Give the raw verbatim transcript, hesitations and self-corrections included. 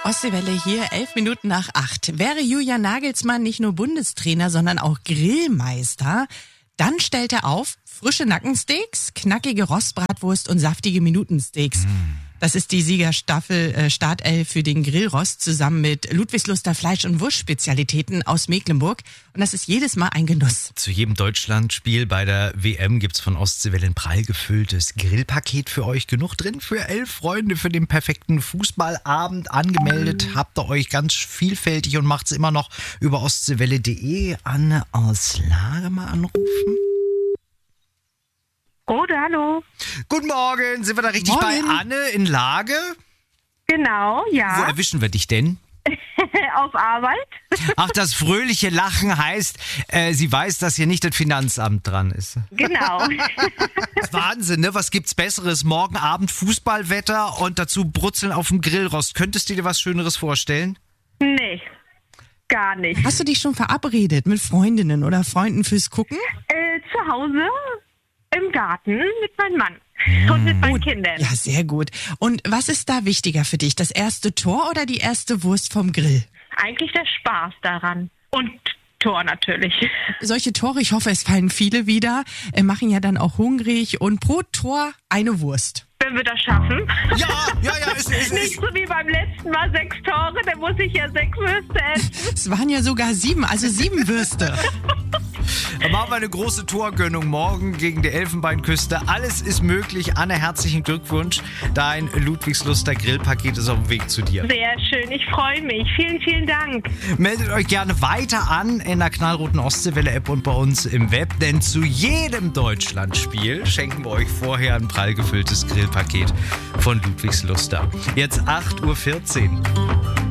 Ostseewelle hier, elf Minuten nach acht. Wäre Julian Nagelsmann nicht nur Bundestrainer, sondern auch Grillmeister, dann stellt er auf frische Nackensteaks, knackige Rostbratwurst und saftige Minutensteaks. Mm. Das ist die Siegerstaffel äh, Startelf für den Grillrost zusammen mit Ludwigsluster Fleisch- und Wurstspezialitäten aus Mecklenburg. Und das ist jedes Mal ein Genuss. Zu jedem Deutschlandspiel bei der W M gibt's von Ostseewelle ein prall gefülltes Grillpaket für euch. Genug drin für elf Freunde für den perfekten Fußballabend. Angemeldet habt ihr euch ganz vielfältig und macht's immer noch über ostseewelle punkt de. Anne aus Lage mal anrufen. Rode, hallo. Guten Morgen, sind wir da richtig Morgen. bei Anne in Lage? Genau, Wo ja. erwischen wir dich denn? Auf Arbeit. Ach, das fröhliche Lachen heißt, äh, sie weiß, dass hier nicht das Finanzamt dran ist. Genau. Wahnsinn, ne? Was gibt's Besseres? Morgen Abend Fußballwetter und dazu Brutzeln auf dem Grillrost. Könntest du dir was Schöneres vorstellen? Nee, gar nicht. Hast du dich schon verabredet mit Freundinnen oder Freunden fürs Gucken? Äh, zu Hause im Garten mit meinem Mann und mit meinen Kindern. Ja, sehr gut. Und was ist da wichtiger für dich? Das erste Tor oder die erste Wurst vom Grill? Eigentlich der Spaß daran. Und Tor natürlich. Solche Tore, ich hoffe, es fallen viele wieder, äh, machen ja dann auch hungrig und pro Tor eine Wurst. Wenn wir das schaffen. Ja, ja, ja, ist, ist, Nicht ist. so wie beim letzten Mal sechs Tore, dann muss ich ja sechs Würste essen. Es waren ja sogar sieben, also sieben Würste. Dann machen wir eine große Torgönnung morgen gegen die Elfenbeinküste. Alles ist möglich. Anne, herzlichen Glückwunsch. Dein Ludwigsluster Grillpaket ist auf dem Weg zu dir. Sehr schön, ich freue mich. Vielen, vielen Dank. Meldet euch gerne weiter an in der knallroten Ostseewelle-App und bei uns im Web, denn zu jedem Deutschlandspiel schenken wir euch vorher ein prall gefülltes Grillpaket von Ludwigsluster. Jetzt acht Uhr vierzehn.